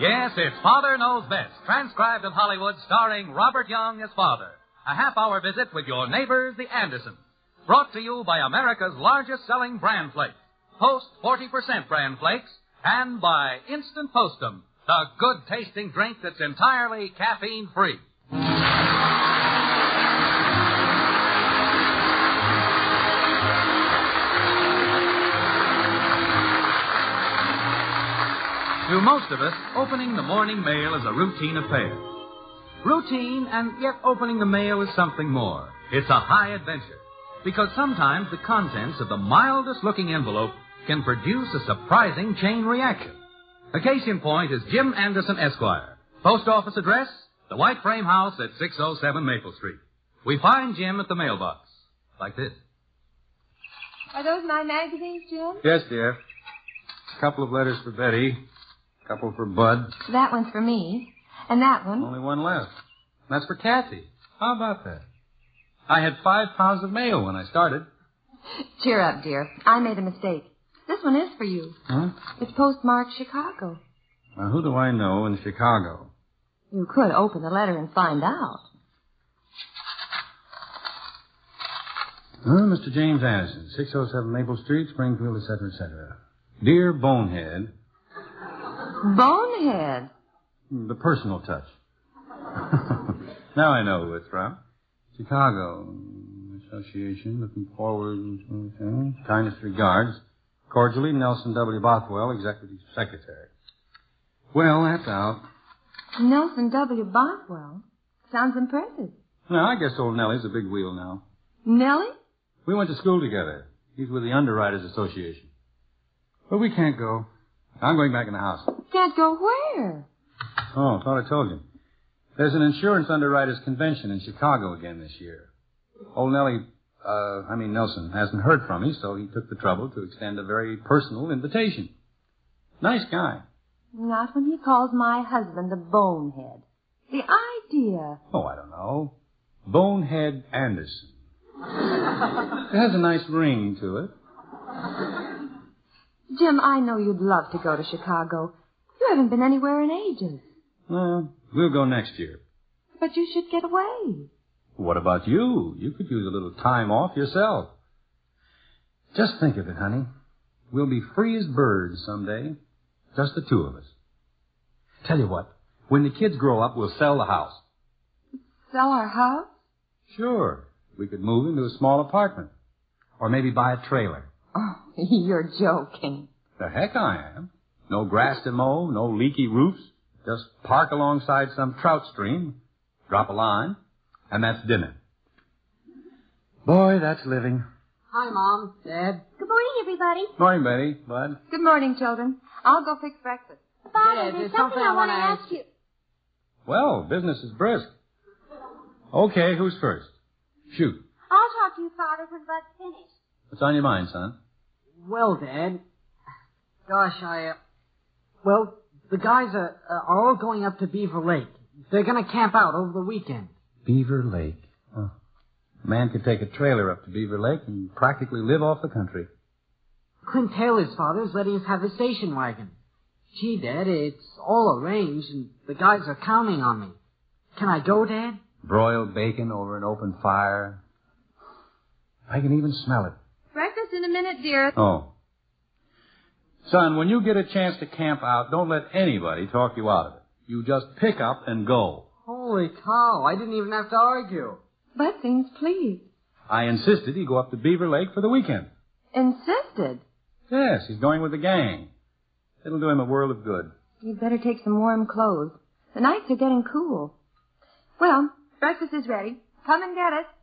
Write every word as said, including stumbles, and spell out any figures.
Yes, it's Father Knows Best, transcribed of Hollywood, starring Robert Young as Father. A half-hour visit with your neighbors, the Andersons. Brought to you by America's largest-selling bran flakes, Post forty percent bran flakes, and by Instant Postum, the good-tasting drink that's entirely caffeine-free. To most of us, opening the morning mail is a routine affair. Routine, and yet opening the mail is something more. It's a high adventure. Because sometimes the contents of the mildest-looking envelope can produce a surprising chain reaction. A case in point is Jim Anderson, Esquire. Post office address, the White Frame House at six oh seven Maple Street. We find Jim at the mailbox, like this. Are those my magazines, Jim? Yes, dear. A couple of letters for Betty. A couple for Bud. That one's for me. And that one. Only one left. That's for Kathy. How about that? I had five pounds of mail when I started. Cheer up, dear. I made a mistake. This one is for you. Huh? It's postmarked Chicago. Now, who do I know in Chicago? You could open the letter and find out. Oh, Mister James Anderson, six oh seven Maple Street, Springfield, et cetera, et cetera. Dear Bonehead. Bonehead? The personal touch. Now I know who it's from. Chicago Association, looking forward, kindest regards. Cordially, Nelson W. Bothwell, Executive Secretary. Well, that's out. Nelson W. Bothwell? Sounds impressive. Now, I guess old Nellie's a big wheel now. Nellie? We went to school together. He's with the Underwriters Association. But we can't go. I'm going back in the house. Can't go where? Oh, thought I told you. There's an insurance underwriters convention in Chicago again this year. Old Nellie, uh, I mean Nelson, hasn't heard from me, so he took the trouble to extend a very personal invitation. Nice guy. Not when he calls my husband a bonehead. The idea. Oh, I don't know. Bonehead Anderson. It has a nice ring to it. Jim, I know you'd love to go to Chicago. You haven't been anywhere in ages. Well, we'll go next year. But you should get away. What about you? You could use a little time off yourself. Just think of it, honey. We'll be free as birds someday. Just the two of us. Tell you what, when the kids grow up, we'll sell the house. Sell our house? Sure. We could move into a small apartment. Or maybe buy a trailer. Oh, you're joking. The heck I am. No grass to mow, no leaky roofs. Just park alongside some trout stream, drop a line, and that's dinner. Boy, that's living. Hi, Mom, Dad. Good morning, everybody. Morning, Betty, Bud. Good morning, children. I'll go fix breakfast. Father, Dad, there's, there's something, something I I want to wanna ask you. Well, business is brisk. Okay, who's first? Shoot. I'll talk to you, Father, when Bud's finished. What's on your mind, son? Well, Dad. Gosh, I, uh... Well, the guys are, uh, are all going up to Beaver Lake. They're going to camp out over the weekend. Beaver Lake. Oh. A man could take a trailer up to Beaver Lake and practically live off the country. Clint Taylor's father's letting us have a station wagon. Gee, Dad, it's all arranged, and the guys are counting on me. Can I go, Dad? Broiled bacon over an open fire. I can even smell it. Breakfast in a minute, dear. Oh. Son, when you get a chance to camp out, don't let anybody talk you out of it. You just pick up and go. Holy cow, I didn't even have to argue. Bud seems pleased. I insisted he go up to Beaver Lake for the weekend. Insisted. Yes, he's going with the gang. It'll do him a world of good. You'd better take some warm clothes. The nights are getting cool. Well, breakfast is ready. Come and get it.